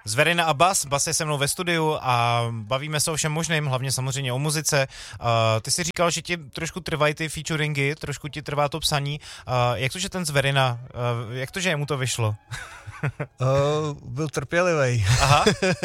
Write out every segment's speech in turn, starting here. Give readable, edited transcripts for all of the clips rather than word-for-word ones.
Zverina a Bas. Bas je se mnou ve studiu a bavíme se o všem možným, hlavně samozřejmě o muzice. Ty jsi říkal, že ti trošku trvají ty featuringy, trošku ti trvá to psaní. Jak to, že ten Zverina, jak to, že mu to vyšlo? Byl trpělivý. Aha.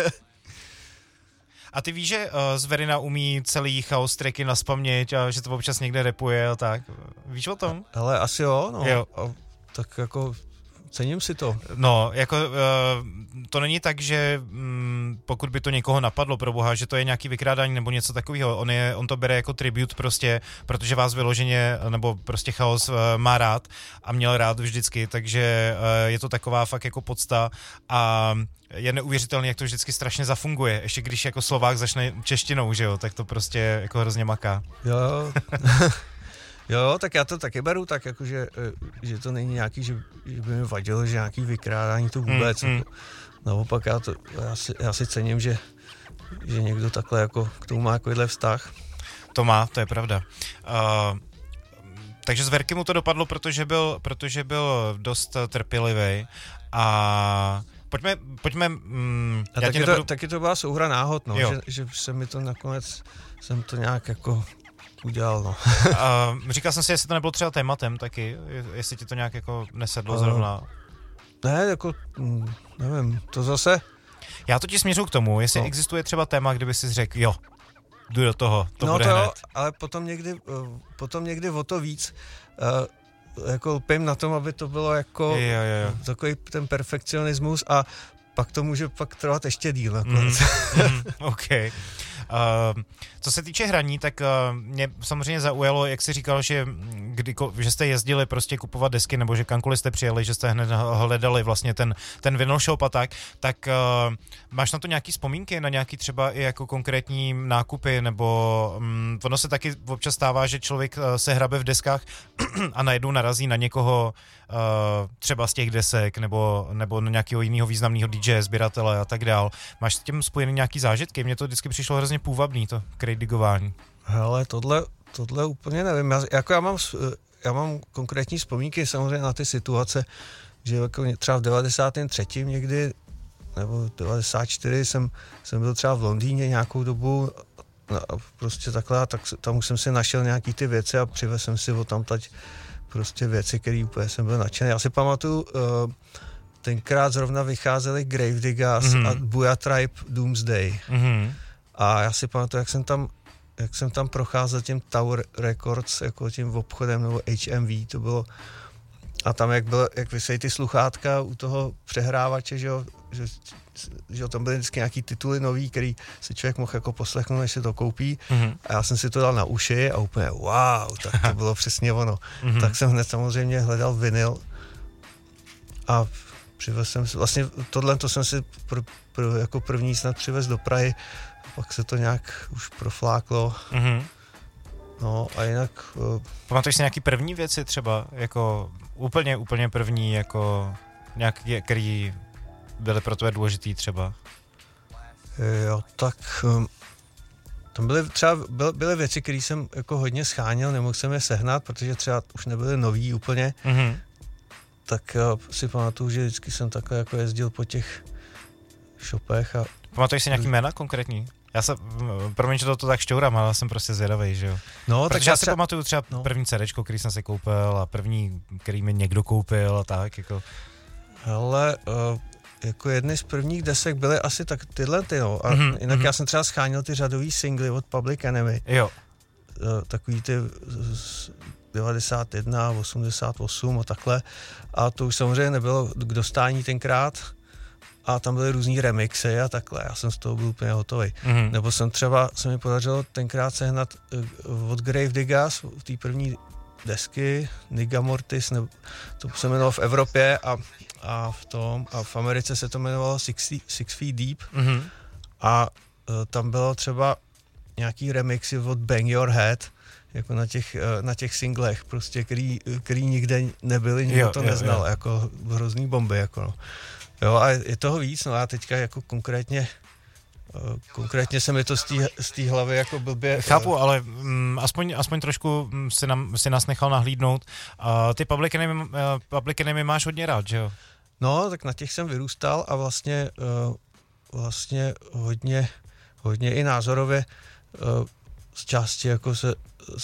A ty víš, že Zverina umí celý chaos tracky naspaměť a že to občas někde rapuje a tak. Víš o tom? Ale asi jo, no. Jo. Tak jako cením si to. No, jako to není tak, že pokud by to někoho napadlo, pro boha, že to je nějaký vykrádání nebo něco takového, on to bere jako tribut prostě, protože vás vyloženě, nebo prostě chaos má rád a měl rád vždycky, takže je to taková fakt jako podsta a je neuvěřitelný, jak to vždycky strašně zafunguje, ještě když jako Slovák začne češtinou, že jo, tak to prostě jako hrozně maká. Jo. Jo, tak já to taky beru tak, jako, že to není nějaký, že by mi vadilo, že nějaký vykrádání to vůbec. Jako. Naopak já si cením, že někdo takhle jako k tomu má takovýhle vztah. To má, to je pravda. Takže z Verky mu to dopadlo, protože byl dost trpělivý a pojďme a taky to byla souhra náhod, no, že se mi to nakonec, jsem to nějak jako udělal, no. Říkal jsem si, jestli to nebylo třeba tématem taky, jestli ti to nějak jako nesedlo zrovna. Ne, jako, nevím, to zase. Já totiž směřuji k tomu, jestli existuje třeba téma, kdyby si řekl, jo, jdu do toho, to bude hned. Ale potom někdy o to víc, jako lpím na tom, aby to bylo jako takový ten perfekcionismus a pak to může pak trvat ještě díl nakonec. OK. Co se týče hraní, tak mě samozřejmě zaujalo, jak jsi říkal, že jste jezdili prostě kupovat desky, nebo že kamkoliv jste přijeli, že jste hned hledali vlastně ten vinyl shop a tak máš na to nějaký vzpomínky, na nějaký třeba i jako konkrétní nákupy, nebo ono se taky občas stává, že člověk se hrabe v deskách a najednou narazí na někoho třeba z těch desek, nebo na nějakého jiného významného DJ, sběratele a tak dál. Máš s tím spojený nějaký zážitky? Mně to vždycky přišlo hrozně půvabný, to kredigování. Hele, tohle úplně nevím. Já mám konkrétní vzpomínky samozřejmě na ty situace, že jako třeba v 93. někdy, nebo 94. jsem byl třeba v Londýně nějakou dobu a prostě takhle, tak tam už jsem si našel nějaký ty věci a přivez jsem si odtamtať prostě věci, které úplně jsem byl nadšený. Já si pamatuju, tenkrát zrovna vycházely Gravediggers a Booyah Tribe Doomsday. A já si pamatuju, jak jsem tam procházel tím Tower Records, jako tím obchodem, nebo HMV, to bylo. A tam, jak vysejí ty sluchátka u toho přehrávače, že tam byly vždycky nějaký tituly nový, který si člověk mohl jako poslechnout, než se to koupí. A já jsem si to dal na uši a úplně wow, tak to bylo přesně ono. Tak jsem hned samozřejmě hledal vinyl a přivez jsem si, vlastně tohle to jsem si jako první snad přivez do Prahy, pak se to nějak už profláklo. No a jinak... Pamatuješ si nějaký první věci třeba, jako úplně první, jako nějaký, který byly pro tebe důležitý třeba? Jo, tak tam byly věci, které jsem jako hodně scháněl, nemohl jsem je sehnat, protože třeba už nebyly nový úplně. Tak si pamatuju, že vždycky jsem takhle jako jezdil po těch shopech a... Pamatuješ si nějaký jména konkrétní? Promiň, že to tak šťourám, ale jsem prostě zvědavej, že jo. No, protože já si pamatuju třeba první CDčko, který jsem si koupil a první, který mi někdo koupil a tak, jako... Hele, jako jedny z prvních desek byly asi tak tyhle ty, no. A jinak já jsem třeba scháněl ty řadový singly od Public Enemy. Jo. Takový ty 91, 88 a takhle. A to už samozřejmě nebylo k dostání tenkrát. A tam byly různý remixy a takhle. Já jsem z toho byl úplně hotový. Nebo se mi podařilo tenkrát sehnat od Gravediggers v té první desky Nigga Mortis, nebo to se jmenovalo v Evropě a v Americe se to jmenovalo Six Feet Deep. A tam bylo třeba nějaký remixy od Bang Your Head, jako na těch singlech, prostě, který nikde nebyly, nikdo to neznal, jako hrozný bomby, jako no. Jo, a je toho víc, no já teďka jako konkrétně se mi to z té hlavy jako blbě... Chápu, ale aspoň trošku si nás nechal nahlídnout. Ty Public Enemy máš hodně rád, že jo? No, tak na těch jsem vyrůstal a vlastně vlastně hodně i názorově z části jako se